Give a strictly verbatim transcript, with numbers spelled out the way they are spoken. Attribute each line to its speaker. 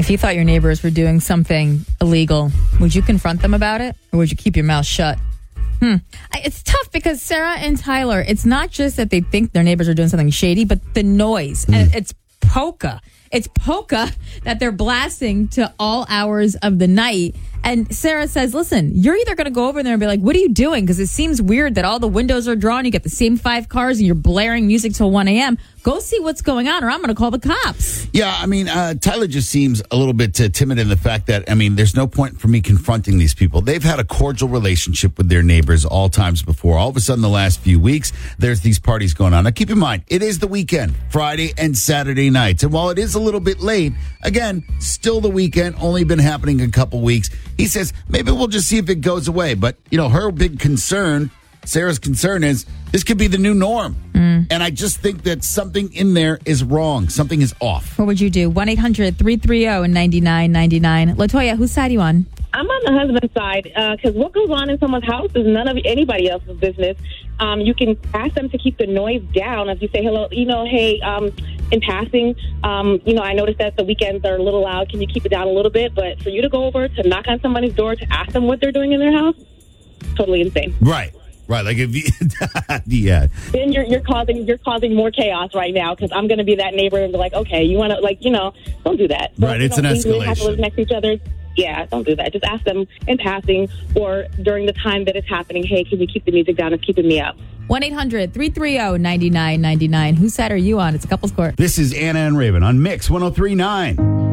Speaker 1: If you thought your neighbors were doing something illegal, would you confront them about it, or would you keep your mouth shut? Hmm. It's tough because Sarah and Tyler, it's not just that they think their neighbors are doing something shady, but the noise. Mm. And it's polka. It's polka that they're blasting to all hours of the night. And Sarah says, listen, you're either going to go over there and be like, what are you doing? Because it seems weird that all the windows are drawn. You get the same five cars and you're blaring music till one a.m. Go see what's going on, or I'm going to call the cops.
Speaker 2: Yeah, I mean, uh, Tyler just seems a little bit uh, timid in the fact that, I mean, there's no point for me confronting these people. They've had a cordial relationship with their neighbors all times before. All of a sudden, the last few weeks, there's these parties going on. Now, keep in mind, it is the weekend, Friday and Saturday nights. And while it is a little bit late, again, still the weekend, only been happening a couple weeks. He says, maybe we'll just see if it goes away. But, you know, her big concern, Sarah's concern is this could be the new norm. Mm. And I just think that something in there is wrong. Something is off.
Speaker 1: What would you do? one eight hundred three three zero nine nine nine nine. LaToya, whose side are you on?
Speaker 3: I'm on the husband's side because uh, what goes on in someone's house is none of anybody else's business. Um, you can ask them to keep the noise down. If you say, hello, you know, hey, um, in passing, um, you know, I noticed that the weekends are a little loud. Can you keep it down a little bit? But for you to go over to knock on somebody's door to ask them what they're doing in their house, totally insane.
Speaker 2: Right. Right, like if you, yeah.
Speaker 3: Then you're you're causing you're causing more chaos right now because I'm going to be that neighbor and be like, okay, you want to like you know, don't do that.
Speaker 2: Right,
Speaker 3: don't,
Speaker 2: it's an escalation.
Speaker 3: We have to live next to each other. Yeah, don't do that. Just ask them in passing or during the time that it's happening. Hey, can you keep the music down? It's keeping me up.
Speaker 1: one eight hundred three three zero nine nine nine nine. Whose side are you on? It's a couple's court.
Speaker 2: This is Anna and Raven on Mix one oh three point nine.